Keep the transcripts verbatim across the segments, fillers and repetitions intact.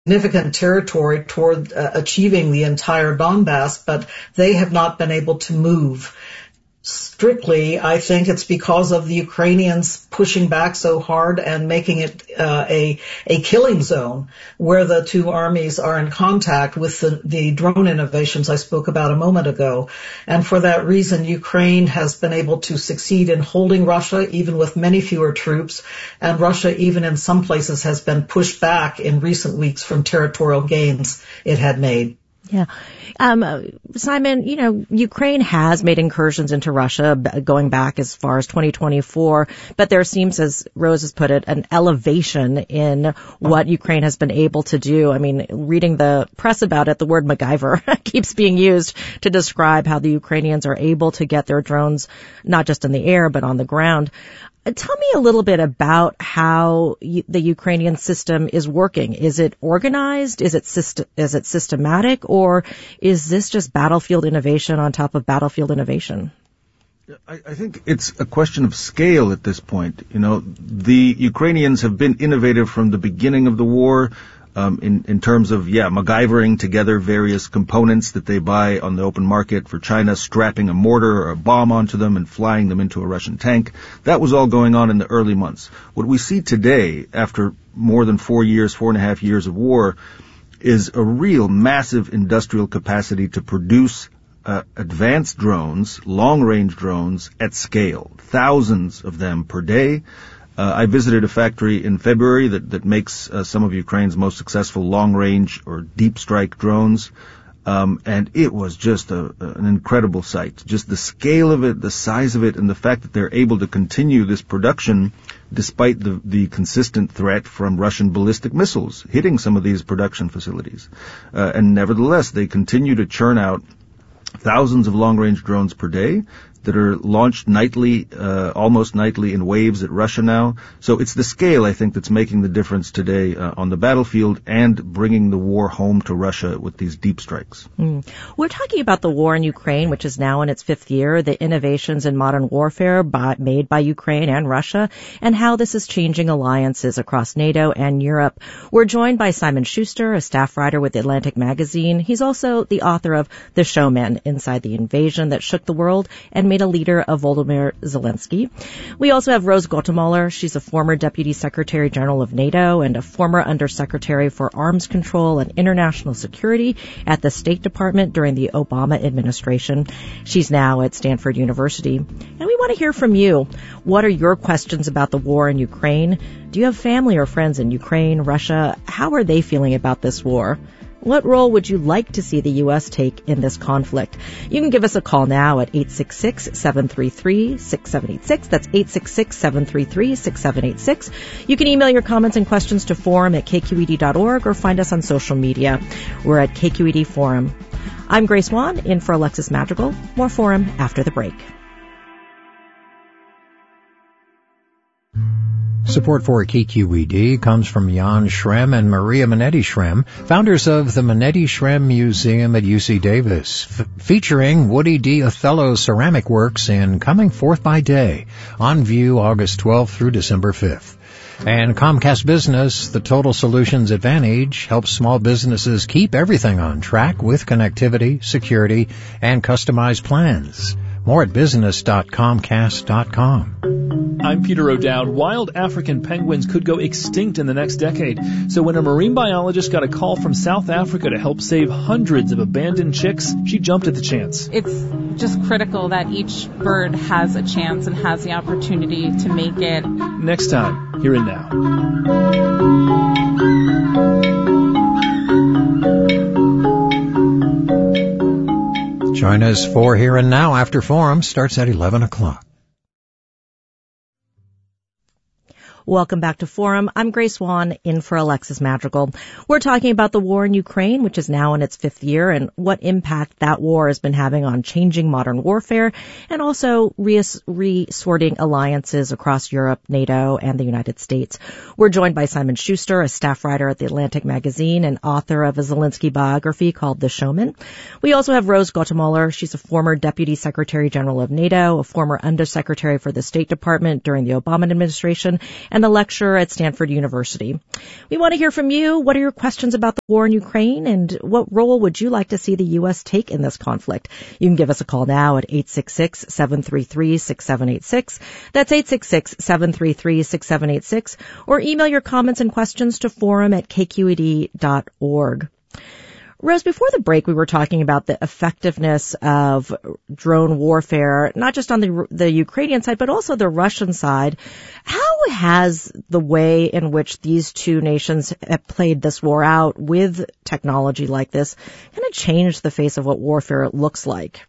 significant territory toward uh, achieving the entire Donbass, but they have not been able to move. Strictly, I think it's because of the Ukrainians pushing back so hard and making it uh, a a killing zone where the two armies are in contact with the, the drone innovations I spoke about a moment ago. And for that reason, Ukraine has been able to succeed in holding Russia, even with many fewer troops. And Russia, even in some places, has been pushed back in recent weeks from territorial gains it had made. Yeah. Um, uh, Simon, you know, Ukraine has made incursions into Russia going back as far as twenty twenty-four, but there seems, as Rose has put it, an elevation in what Ukraine has been able to do. I mean, reading the press about it, the word MacGyver keeps being used to describe how the Ukrainians are able to get their drones not just in the air, but on the ground. Tell me a little bit about how the Ukrainian system is working. Is it organized? Is it syst- is it systematic? Or is this just battlefield innovation on top of battlefield innovation? I, I think it's a question of scale at this point. You know, the Ukrainians have been innovative from the beginning of the war. Um, in, in terms of, yeah, MacGyvering together various components that they buy on the open market for China, strapping a mortar or a bomb onto them and flying them into a Russian tank. That was all going on in the early months. What we see today, after more than four years, four and a half years of war, is a real massive industrial capacity to produce uh, advanced drones, long-range drones at scale, thousands of them per day. Uh, I visited a factory in February that, that makes uh, some of Ukraine's most successful long-range or deep-strike drones, um, and it was just a, an incredible sight. Just the scale of it, the size of it, and the fact that they're able to continue this production despite the, the consistent threat from Russian ballistic missiles hitting some of these production facilities. Uh, and nevertheless, they continue to churn out thousands of long-range drones per day that are launched nightly, uh, almost nightly in waves at Russia now. So it's the scale, I think, that's making the difference today uh, on the battlefield and bringing the war home to Russia with these deep strikes. Mm. We're talking about the war in Ukraine, which is now in its fifth year, the innovations in modern warfare by, made by Ukraine and Russia, and how this is changing alliances across NATO and Europe. We're joined by Simon Schuster, a staff writer with Atlantic Magazine. He's also the author of The Showman, Inside the Invasion That Shook the World and made a leader of Volodymyr Zelensky. We also have Rose Gottemoeller. She's a former Deputy Secretary General of NATO and a former Undersecretary for Arms Control and International Security at the State Department during the Obama administration. She's now at Stanford University. And we want to hear from you. What are your questions about the war in Ukraine? Do you have family or friends in Ukraine, Russia? How are they feeling about this war? What role would you like to see the U S take in this conflict? You can give us a call now at eight six six, seven three three, six seven eight six. That's eight six six, seven three three, six seven eight six. You can email your comments and questions to forum at k q e d dot org or find us on social media. We're at K Q E D Forum. I'm Grace Wan, in for Alexis Madrigal. More Forum after the break. Support for K Q E D comes from Jan Schrem and Maria Minetti Schrem, founders of the Minetti Schrem Museum at U C Davis, f- featuring Woody D. Othello ceramic works in Coming Forth by Day, on view August twelfth through December fifth. And Comcast Business, the Total Solutions Advantage, helps small businesses keep everything on track with connectivity, security, and customized plans. More at business dot comcast dot com. I'm Peter O'Dowd. Wild African penguins could go extinct in the next decade. So when a marine biologist got a call from South Africa to help save hundreds of abandoned chicks, she jumped at the chance. It's just critical that each bird has a chance and has the opportunity to make it. Next time, Here and Now. Join us for Here and Now after Forum starts at eleven o'clock. Welcome back to Forum. I'm Grace Wan, in for Alexis Madrigal. We're talking about the war in Ukraine, which is now in its fifth year, and what impact that war has been having on changing modern warfare and also res- resorting alliances across Europe, NATO, and the United States. We're joined by Simon Schuster, a staff writer at the Atlantic Magazine and author of a Zelensky biography called The Showman. We also have Rose Gottemoeller. She's a former Deputy Secretary General of NATO, a former Undersecretary for the State Department during the Obama administration, and and a lecturer at Stanford University. We want to hear from you. What are your questions about the war in Ukraine, and what role would you like to see the U S take in this conflict? You can give us a call now at eight six six, seven three three, six seven eight six. That's eight six six, seven three three, six seven eight six, or email your comments and questions to forum at k q e d dot org. Rose, before the break, we were talking about the effectiveness of drone warfare, not just on the the Ukrainian side, but also the Russian side. How has the way in which these two nations have played this war out with technology like this kind of changed the face of what warfare looks like?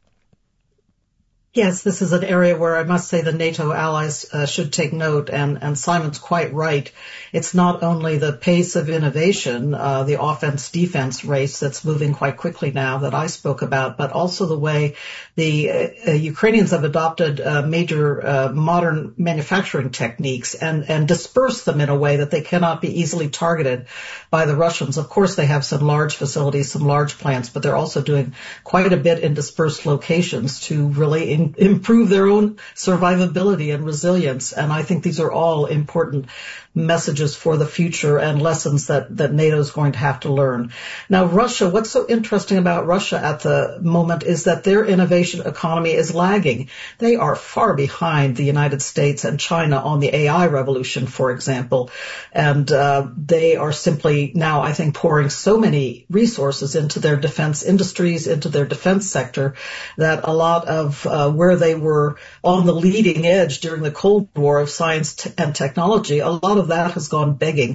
Yes, this is an area where I must say the NATO allies uh, should take note, and, and Simon's quite right. It's not only the pace of innovation, uh, the offense-defense race that's moving quite quickly now that I spoke about, but also the way the uh, Ukrainians have adopted uh, major uh, modern manufacturing techniques and, and dispersed them in a way that they cannot be easily targeted by the Russians. Of course, they have some large facilities, some large plants, but they're also doing quite a bit in dispersed locations to really in improve their own survivability and resilience. And I think these are all important messages for the future and lessons that, that NATO is going to have to learn. Now, Russia, what's so interesting about Russia at the moment is that their innovation economy is lagging. They are far behind the United States and China on the A I revolution, for example. And uh, they are simply now, I think, pouring so many resources into their defense industries, into their defense sector, that a lot of uh, where they were on the leading edge during the Cold War of science t- and technology, a lot of that has gone begging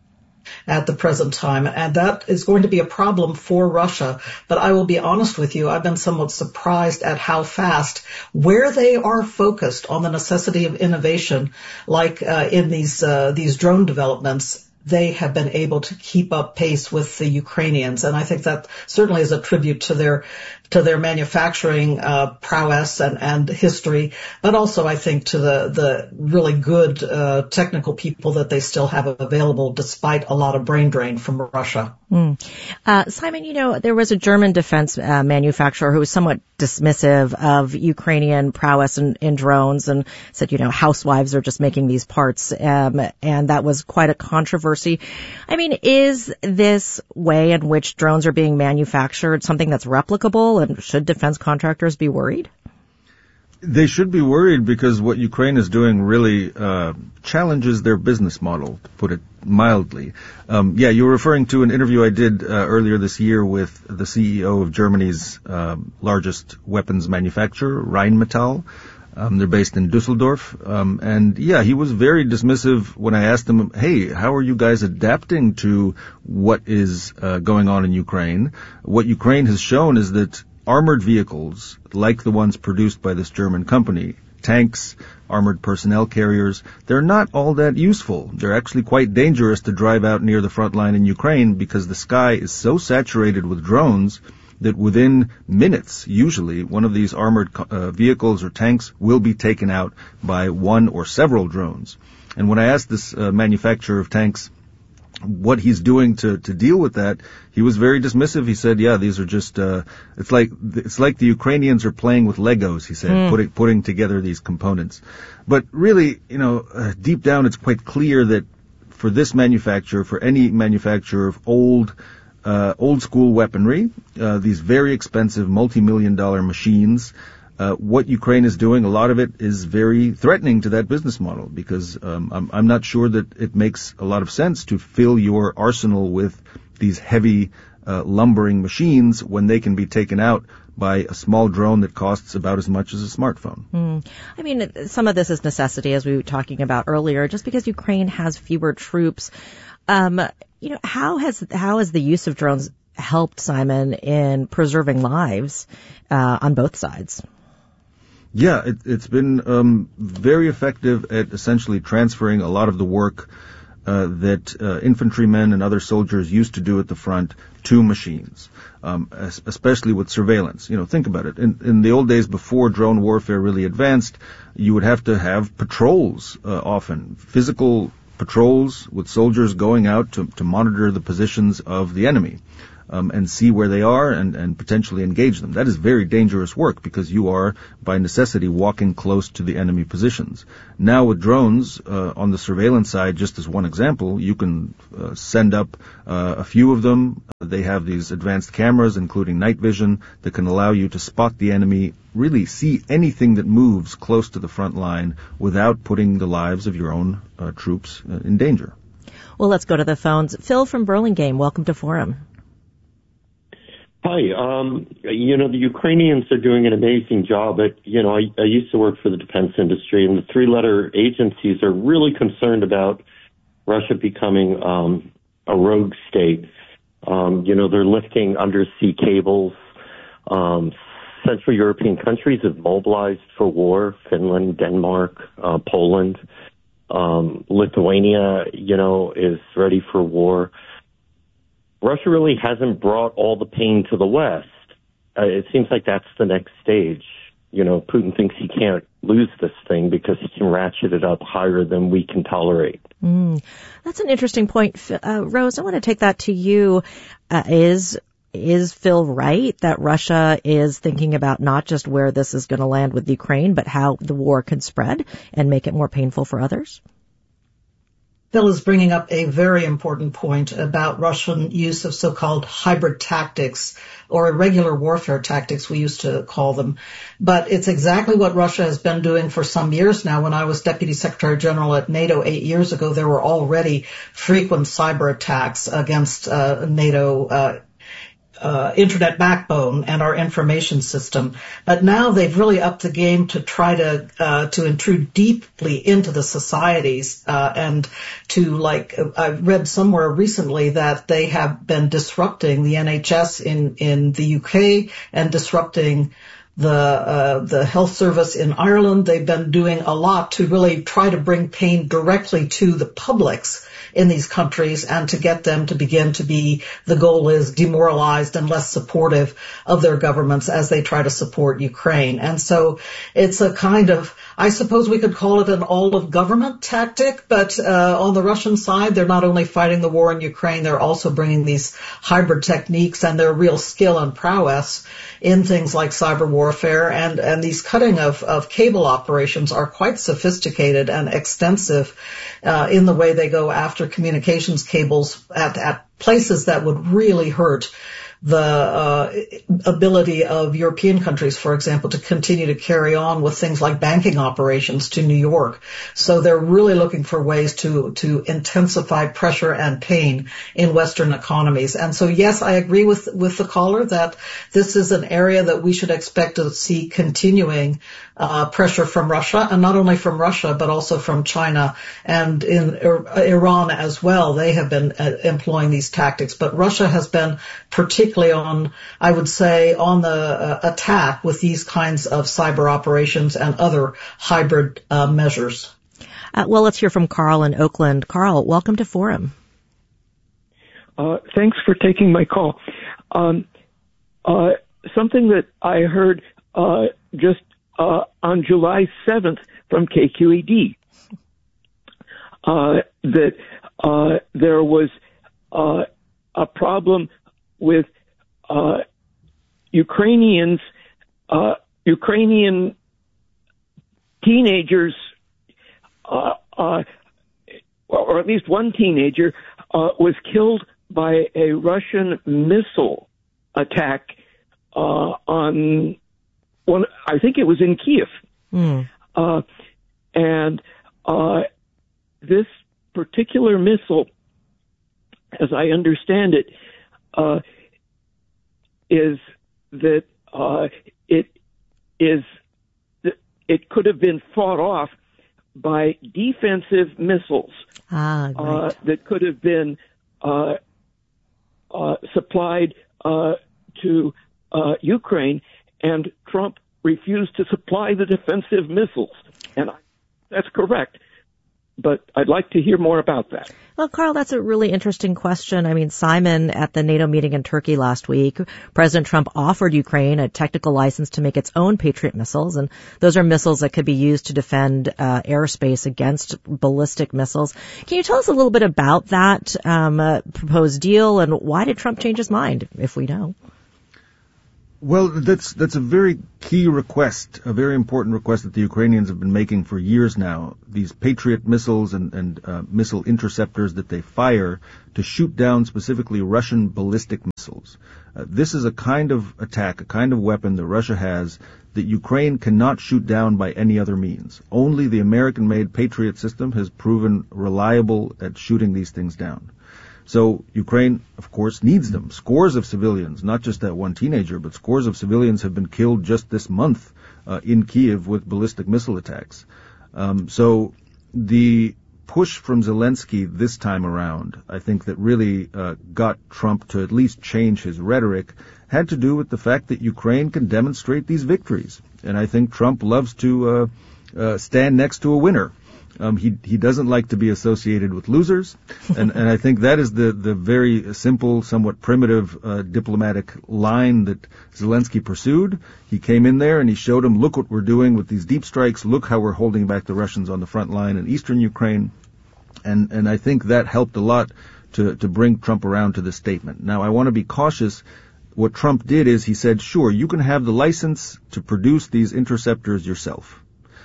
at the present time, and that is going to be a problem for Russia. But I will be honest with you, I've been somewhat surprised at how fast, where they are focused on the necessity of innovation, like uh, in these uh, these drone developments, they have been able to keep up pace with the Ukrainians. And I think that certainly is a tribute to their to their manufacturing uh, prowess and, and history, but also I think to the, the really good uh, technical people that they still have available despite a lot of brain drain from Russia. Mm. Uh, Simon, you know, there was a German defense uh, manufacturer who was somewhat dismissive of Ukrainian prowess in, in drones and said, you know, housewives are just making these parts, um, and that was quite a controversy. I mean, is this way in which drones are being manufactured something that's replicable? And should defense contractors be worried? They should be worried because what Ukraine is doing really uh, challenges their business model, to put it mildly. Um, yeah, you were referring to an interview I did uh, earlier this year with the C E O of Germany's uh, largest weapons manufacturer, Rheinmetall. Um, they're based in Dusseldorf. Um, and yeah, he was very dismissive when I asked him, hey, how are you guys adapting to what is uh, going on in Ukraine? What Ukraine has shown is that armored vehicles, like the ones produced by this German company, tanks, armored personnel carriers, they're not all that useful. They're actually quite dangerous to drive out near the front line in Ukraine because the sky is so saturated with drones that within minutes, usually, one of these armored uh, vehicles or tanks will be taken out by one or several drones. And when I asked this uh, manufacturer of tanks what he's doing to, to deal with that, he was very dismissive. He said, yeah, these are just, uh, it's like, it's like the Ukrainians are playing with Legos, he said, mm. putting, putting together these components. But really, you know, uh, deep down it's quite clear that for this manufacturer, for any manufacturer of old, uh, old school weaponry, uh, these very expensive multi-million dollar machines, Uh, what Ukraine is doing, a lot of it is very threatening to that business model because um, I'm, I'm not sure that it makes a lot of sense to fill your arsenal with these heavy uh, lumbering machines when they can be taken out by a small drone that costs about as much as a smartphone. Mm. I mean, some of this is necessity, as we were talking about earlier, just because Ukraine has fewer troops. Um, you know, how has how has the use of drones helped, Simon, in preserving lives uh, on both sides? Yeah, it, it's been um, very effective at essentially transferring a lot of the work uh, that uh, infantrymen and other soldiers used to do at the front to machines, um, especially with surveillance. You know, think about it. In, in the old days, before drone warfare really advanced, you would have to have patrols uh, often, physical patrols with soldiers going out to, to monitor the positions of the enemy. um, and see where they are and, and potentially engage them. That is very dangerous work because you are, by necessity, walking close to the enemy positions. Now with drones, uh, on the surveillance side, just as one example, you can uh, send up uh, a few of them. They have these advanced cameras, including night vision, that can allow you to spot the enemy, really see anything that moves close to the front line without putting the lives of your own uh, troops uh, in danger. Well, let's go to the phones. Phil from Burlingame, welcome to Forum. Hi. Um, you know, the Ukrainians are doing an amazing job. At, you know, I, I used to work for the defense industry, and the three-letter agencies are really concerned about Russia becoming um, a rogue state. Um, you know, they're lifting undersea cables. Um, Central European countries have mobilized for war. Finland, Denmark, uh, Poland. Um, Lithuania, you know, is ready for war. Russia really hasn't brought all the pain to the West. Uh, it seems like that's the next stage. You know, Putin thinks he can't lose this thing because he can ratchet it up higher than we can tolerate. Mm, that's an interesting point. Uh, Rose, I want to take that to you. Uh, is Is Phil right that Russia is thinking about not just where this is going to land with Ukraine, but how the war can spread and make it more painful for others? Phil is bringing up a very important point about Russian use of so-called hybrid tactics, or irregular warfare tactics, we used to call them. But it's exactly what Russia has been doing for some years now. When I was Deputy Secretary General at NATO eight years ago, there were already frequent cyber attacks against uh, NATO uh Uh, internet backbone and our information system. But now they've really upped the game to try to uh, to intrude deeply into the societies uh, and to, like, I read somewhere recently that they have been disrupting the N H S in, in the U K and disrupting the uh, the health service in Ireland. They've been doing a lot to really try to bring pain directly to the publics in these countries and to get them to begin to be, the goal is, demoralized and less supportive of their governments as they try to support Ukraine. And so it's a kind of, I suppose we could call it an all-of-government tactic, but uh, on the Russian side, they're not only fighting the war in Ukraine, they're also bringing these hybrid techniques and their real skill and prowess in things like cyber warfare, and, and these cutting of, of cable operations are quite sophisticated and extensive uh, in the way they go after communications cables at, at places that would really hurt the uh, ability of European countries, for example, to continue to carry on with things like banking operations to New York. So they're really looking for ways to, to intensify pressure and pain in Western economies. And so, yes, I agree with, with the caller that this is an area that we should expect to see continuing uh, pressure from Russia, and not only from Russia, but also from China and in Iran as well. They have been uh, employing these tactics, but Russia has been particularly on, I would say, on the uh, attack with these kinds of cyber operations and other hybrid uh, measures. Uh, well, let's hear from Carl in Oakland. Carl, welcome to Forum. Uh, thanks for taking my call. Um, uh, something that I heard uh, just uh, on July seventh from K Q E D, uh, that uh, there was uh, a problem with uh, Ukrainians, uh, Ukrainian teenagers, uh, uh, or at least one teenager, uh, was killed by a Russian missile attack uh, on one. I think it was in Kiev, mm. uh, and uh, this particular missile, as I understand it, uh, is that uh, it is it could have been fought off by defensive missiles ah, right. uh, that could have been uh, uh, supplied uh, to uh, Ukraine, and Trump refused to supply the defensive missiles. And I, that's correct. but I'd like to hear more about that. Well, Carl, that's a really interesting question. I mean, Simon, at the NATO meeting in Turkey last week, President Trump offered Ukraine a technical license to make its own Patriot missiles, and those are missiles that could be used to defend uh, airspace against ballistic missiles. Can you tell us a little bit about that um, uh, proposed deal, and why did Trump change his mind, if we know? Well, that's that's a very key request, a very important request that the Ukrainians have been making for years now. These Patriot missiles and, and uh, missile interceptors that they fire to shoot down specifically Russian ballistic missiles. Uh, this is a kind of attack, a kind of weapon that Russia has that Ukraine cannot shoot down by any other means. Only the American-made Patriot system has proven reliable at shooting these things down. So Ukraine, of course, needs them. Scores of civilians, not just that one teenager, but scores of civilians have been killed just this month uh, in Kiev with ballistic missile attacks. Um, so the push from Zelensky this time around, I think that really uh, got Trump to at least change his rhetoric, had to do with the fact that Ukraine can demonstrate these victories. And I think Trump loves to uh, uh, stand next to a winner. Um, he he doesn't like to be associated with losers, and, and I think that is the, the very simple, somewhat primitive uh, diplomatic line that Zelensky pursued. He came in there and he showed him, look what we're doing with these deep strikes, look how we're holding back the Russians on the front line in eastern Ukraine, and and I think that helped a lot to, to bring Trump around to this statement. Now, I want to be cautious. What Trump did is he said, sure, you can have the license to produce these interceptors yourself.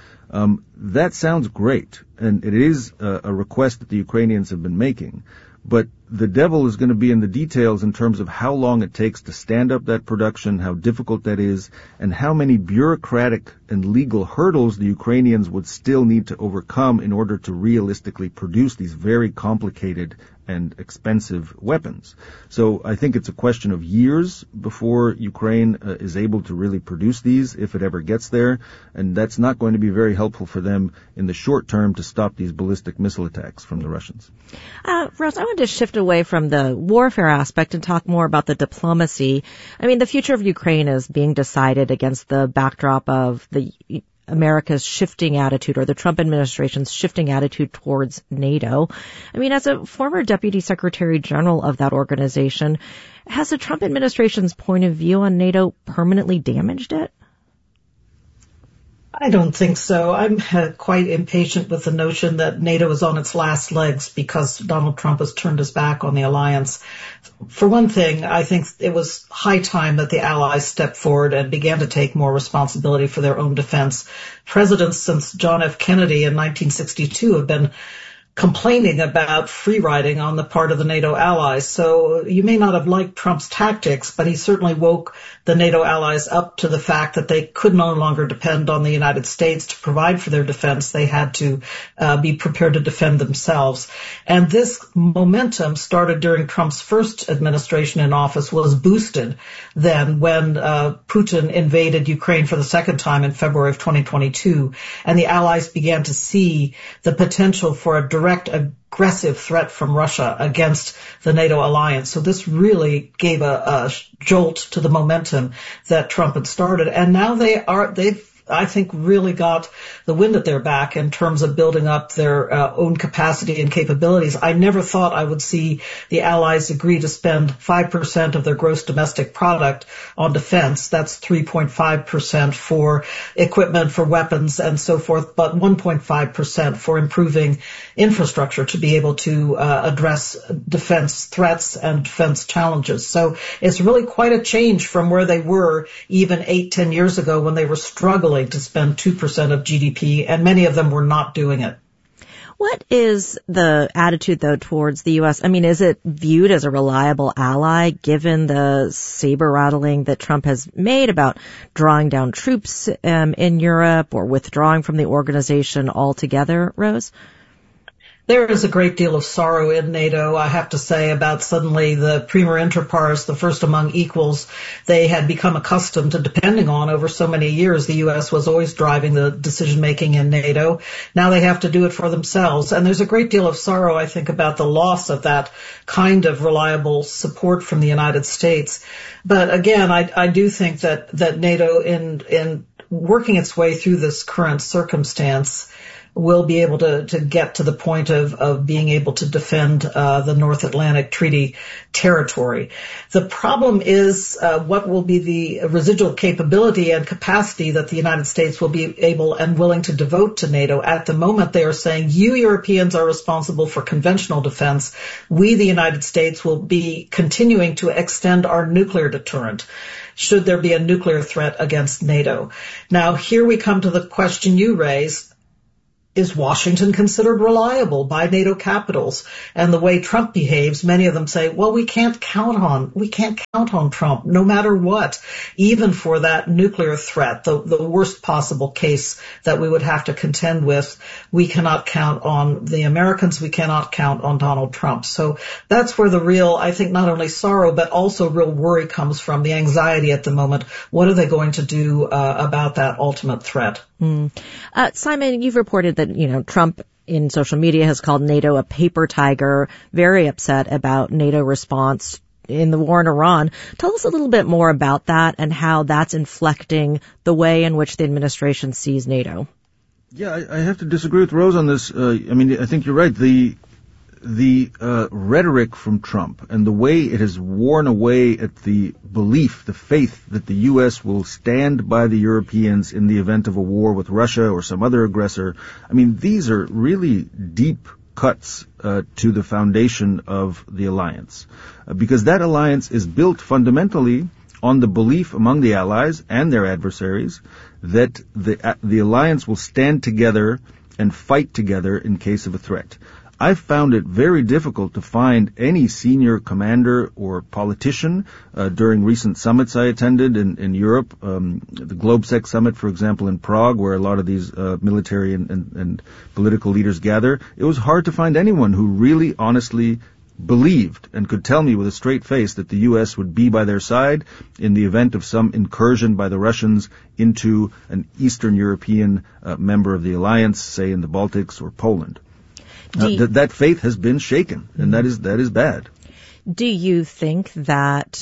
Um, that sounds great, and it is a, a request that the Ukrainians have been making, but the devil is going to be in the details in terms of how long it takes to stand up that production, how difficult that is, and how many bureaucratic and legal hurdles the Ukrainians would still need to overcome in order to realistically produce these very complicated and expensive weapons. So I think it's a question of years before Ukraine uh, is able to really produce these, if it ever gets there, and that's not going to be very helpful for them in the short term to stop these ballistic missile attacks from the Russians. Uh, Russ, I wanted to shift away from the warfare aspect and talk more about the diplomacy. I mean, the future of Ukraine is being decided against the backdrop of the America's shifting attitude, or the Trump administration's shifting attitude towards NATO. I mean, as a former Deputy Secretary General of that organization, has the Trump administration's point of view on NATO permanently damaged it? I don't think so. I'm uh, quite impatient with the notion that NATO is on its last legs because Donald Trump has turned his back on the alliance. For one thing, I think it was high time that the allies stepped forward and began to take more responsibility for their own defense. Presidents since John F. Kennedy in nineteen sixty-two have been complaining about free riding on the part of the NATO allies. So you may not have liked Trump's tactics, but he certainly woke the NATO allies up to the fact that they could no longer depend on the United States to provide for their defense. They had to uh, be prepared to defend themselves. And this momentum started during Trump's first administration in office, was boosted then when uh, Putin invaded Ukraine for the second time in February of twenty twenty-two. And the allies began to see the potential for a direct direct aggressive threat from Russia against the NATO alliance. So this really gave a, a jolt to the momentum that Trump had started. And now they are, they've, I think, really got the wind at their back in terms of building up their uh, own capacity and capabilities. I never thought I would see the allies agree to spend five percent of their gross domestic product on defense. That's three point five percent for equipment, for weapons, and so forth, but one point five percent for improving infrastructure to be able to uh, address defense threats and defense challenges. So it's really quite a change from where they were even eight, ten years ago when they were struggling to spend two percent of G D P, and many of them were not doing it. What is the attitude, though, towards the U S? I mean, is it viewed as a reliable ally, given the saber-rattling that Trump has made about drawing down troops um, in Europe or withdrawing from the organization altogether, Rose? There is a great deal of sorrow in NATO, I have to say, about suddenly the Premier Inter Pares, the first among equals, they had become accustomed to depending on over so many years. The U S was always driving the decision-making in NATO. Now they have to do it for themselves. And there's a great deal of sorrow, I think, about the loss of that kind of reliable support from the United States. But again, I, I do think that, that NATO, in, in working its way through this current circumstance, will be able to, to get to the point of, of being able to defend uh, the North Atlantic Treaty territory. The problem is uh, what will be the residual capability and capacity that the United States will be able and willing to devote to NATO. At the moment, they are saying, you Europeans are responsible for conventional defense. We, the United States, will be continuing to extend our nuclear deterrent should there be a nuclear threat against NATO. Now, here we come to the question you raise. Is Washington considered reliable by NATO capitals? And the way Trump behaves, many of them say, well, we can't count on, we can't count on Trump no matter what, even for that nuclear threat, the, the worst possible case that we would have to contend with. We cannot count on the Americans. We cannot count on Donald Trump. So that's where the real, I think, not only sorrow, but also real worry comes from, the anxiety at the moment. What are they going to do uh, about that ultimate threat? Mm. Uh, Simon, you've reported that, you know, Trump in social media has called NATO a paper tiger, very upset about NATO response in the war in Iran. Tell us a little bit more about that and how that's inflecting the way in which the administration sees NATO. Yeah, I, I have to disagree with Rose on this. Uh, I mean, I think you're right. The the uh, rhetoric from Trump and the way it has worn away at the belief, the faith that the U S will stand by the Europeans in the event of a war with Russia or some other aggressor. I mean, these are really deep cuts uh, to the foundation of the alliance, uh, because that alliance is built fundamentally on the belief among the allies and their adversaries that the uh, the alliance will stand together and fight together in case of a threat. I've found it very difficult to find any senior commander or politician uh, during recent summits I attended in, in Europe, um, the GlobeSec summit, for example, in Prague, where a lot of these uh, military and, and, and political leaders gather. It was hard to find anyone who really honestly believed and could tell me with a straight face that the U S would be by their side in the event of some incursion by the Russians into an Eastern European uh, member of the alliance, say in the Baltics or Poland. Uh, th- that faith has been shaken, and that is that is bad. Do you think that,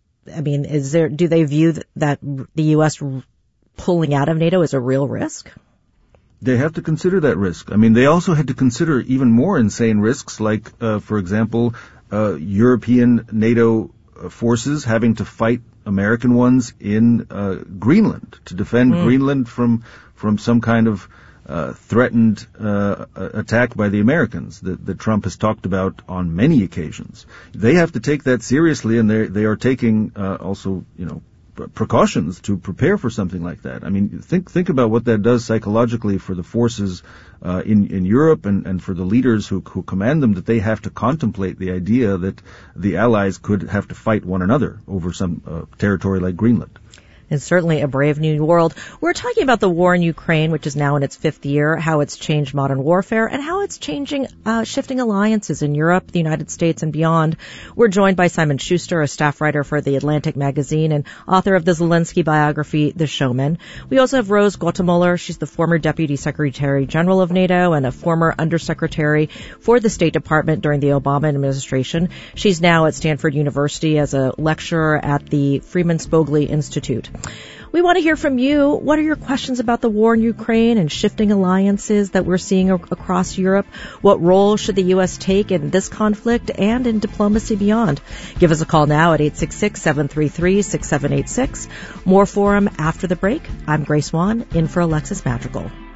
I mean, is there, do they view th- that the U S pulling out of NATO is a real risk? They have to consider that risk. I mean, they also had to consider even more insane risks, like, uh, for example, uh, European NATO forces having to fight American ones in uh, Greenland to defend mm. Greenland from from some kind of Uh, threatened uh, attack by the Americans that, that Trump has talked about on many occasions. They have to take that seriously, and they they are taking uh, also, you know, precautions to prepare for something like that. I mean, think think about what that does psychologically for the forces uh, in in Europe and and for the leaders who who command them, that they have to contemplate the idea that the allies could have to fight one another over some uh, territory like Greenland. It's certainly a brave new world. We're talking about the war in Ukraine, which is now in its fifth year, how it's changed modern warfare, and how it's changing, uh, shifting alliances in Europe, the United States, and beyond. We're joined by Simon Schuster, a staff writer for The Atlantic magazine and author of the Zelensky biography, The Showman. We also have Rose Gottemoeller. She's the former Deputy Secretary General of NATO and a former Undersecretary for the State Department during the Obama administration. She's now at Stanford University as a lecturer at the Freeman Spogli Institute. We want to hear from you. What are your questions about the war in Ukraine and shifting alliances that we're seeing across Europe? What role should the U S take in this conflict and in diplomacy beyond? Give us a call now at eight six six, seven three three, six seven eight six. More forum after the break. I'm Grace Wan, in for Alexis Madrigal.